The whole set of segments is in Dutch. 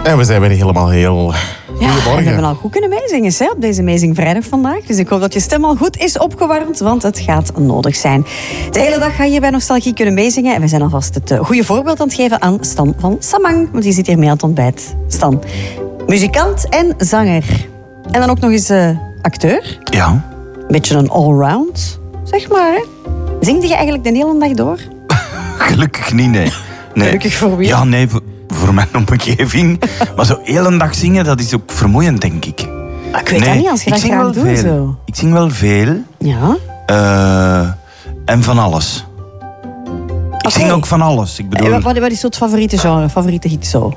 En we zijn weer helemaal heel... Ja, Goedemorgen. we hebben al goed kunnen meezingen hè, op deze Amazing Vrijdag vandaag. Dus ik hoop dat je stem al goed is opgewarmd, want het gaat nodig zijn. De hele dag ga je bij Nostalgie kunnen meezingen. En we zijn alvast het goede voorbeeld aan het geven aan Stan van Samang. Want die zit hier mee aan het ontbijt. Stan, muzikant en zanger. En dan ook nog eens acteur. Ja. Een beetje een allround, zeg maar. Hè? Zingde je eigenlijk de hele dag door? Gelukkig niet, nee. Gelukkig voor wie? Ja, nee, voor mijn omgeving. Maar zo heel een dag zingen, dat is ook vermoeiend, denk ik. Maar ik weet dat niet, als je dat graag doet. Zo. Ik zing wel veel. Ja. En van alles. Ik zing ook van alles. Ik bedoel... Wat is het favoriete genre, favoriete hit zo?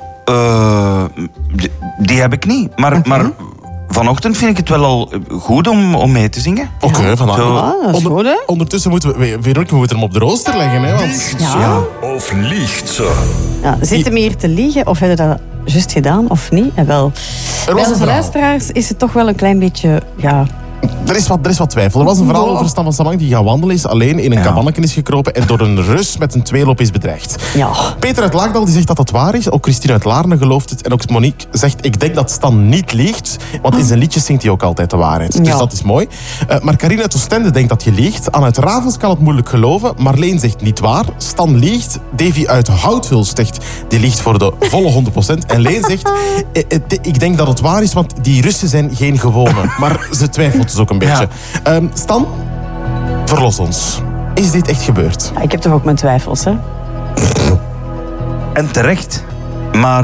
Die heb ik niet. Maar vanochtend vind ik het wel al goed om mee te zingen. Oké, vanavond. Ja, dat is goed, hè? Ondertussen moeten we moeten hem op de rooster leggen. Hè, want... Ja. Of liegt ze? Ja, zit hem hier te liegen of heb je dat juist gedaan of niet? En wel, bij een onze verhaal. luisteraars is het toch wel een klein beetje... Ja, Er is wat twijfel. Er was een verhaal over Stan van Samang die gaan wandelen is, alleen in een kabanneken is gekropen en door een Rus met een tweeloop is bedreigd. ja. Peter uit Laagdal die zegt dat dat waar is. Ook Christine uit Laarne gelooft het. En ook Monique zegt, ik denk dat Stan niet liegt. Want in zijn liedjes zingt hij ook altijd de waarheid. Dus Ja. dat is mooi. Maar Carine uit Oostende denkt dat je liegt. Anne uit Ravens kan het moeilijk geloven. Marleen zegt niet waar. Stan liegt. Davy uit Houthuls zegt, die liegt voor de volle 100%. En Leen zegt, ik denk dat het waar is, want die Russen zijn geen gewone. Maar ze twijfelt dus ook een beetje. Stan, verlos ons. Is dit echt gebeurd? Ja, ik heb toch ook mijn twijfels, hè? En terecht. Maar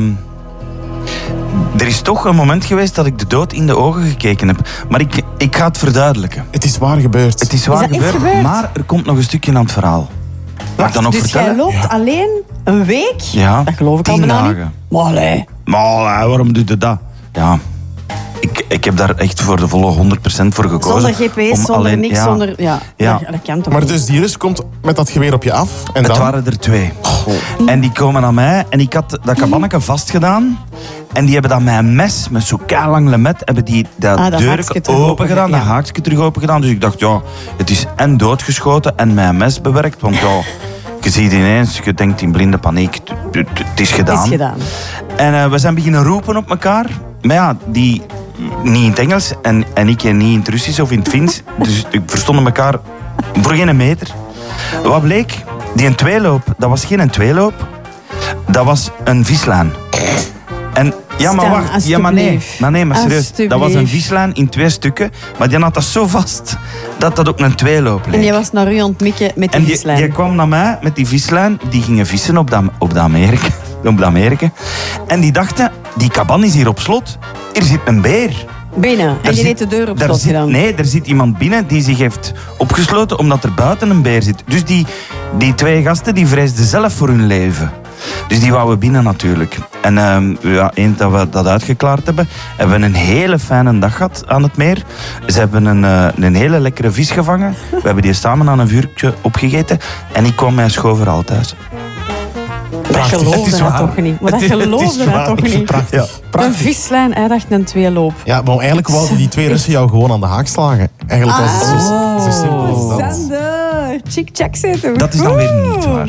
er is toch een moment geweest dat ik de dood in de ogen gekeken heb. Maar ik ga het verduidelijken. Het is waar gebeurd. Het is waar dat echt gebeurd? maar er komt nog een stukje aan het verhaal. Mag ik dat nog Dus vertellen? jij loopt alleen een week? Ja, Dat geloof ik al 10 bijna niet. dagen. Maar allee. Maar waarom doe je dat? Ja, ik heb daar echt voor de volle 100% voor gekozen. Zonder GPS, Om zonder alleen- niks, ja. zonder... Ja, Ja. Dat kan toch Maar niet? dus die Rus komt met dat geweer op je af. En Het dan? waren er 2. En die komen naar mij en ik had dat kabanneke vastgedaan. En die hebben dan met een mes, met zo'n lang lemet, hebben die dat dat haakje deurtje terug open gedaan, open, dat ja. haakje terug open gedaan. Dus ik dacht, ja, het is en doodgeschoten en met een mes bewerkt. Want ja, je ziet ineens, je denkt in blinde paniek, het is gedaan. Het is gedaan. En we zijn beginnen roepen op elkaar. Maar ja, die niet in het Engels en ik niet in het Russisch of in het Fins. Dus we verstonden elkaar voor geen meter. Wat bleek? Die een tweeloop, dat was geen tweeloop. Dat was een vislijn. En ja, maar Stan, wacht. Ja, maar nee. Maar serieus. Alsjeblieft. Dat was een vislijn in 2 stukken. Maar die had dat zo vast dat dat ook een tweeloop leek. En je was naar u ontmikken met die En die vislijn. kwam naar mij met die vislijn. Die gingen vissen op de Amerika. Op de Amerika. En die dachten, die kaban is hier op slot. Er zit een beer. Binnen. En Daar je zit- heeft de deur op daar slot zit- gedaan. Nee, er zit iemand binnen die zich heeft opgesloten omdat er buiten een beer zit. Dus die 2 gasten die vreesden zelf voor hun leven. Dus die wouden binnen natuurlijk. En eens dat we dat uitgeklaard hebben, hebben we een hele fijne dag gehad aan het meer. Ze hebben een hele lekkere vis gevangen. We hebben die samen aan een vuurtje opgegeten. En ik kwam mijn schoonverhaal thuis. Dat geloofde dat toch niet. Maar dat geloofde dat toch niet. Prachtig. Een Prachtig. vislijn, hij dacht een tweeloop. Ja, maar eigenlijk wouden die 2 Russen jou gewoon aan de haak slagen. Eigenlijk was het zo simpel als dat. Sander, chick-chack zitten. Dat is dan weer niet waar.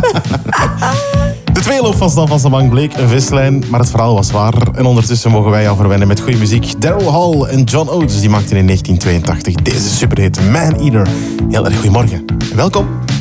De tweeloop van Stan van Samang bleek een vislijn, maar het verhaal was waar. En ondertussen mogen wij jou verwennen met goede muziek. Daryl Hall en John Oates die maakten in 1982 deze superhit Man Eater. Heel erg goedemorgen. Welkom.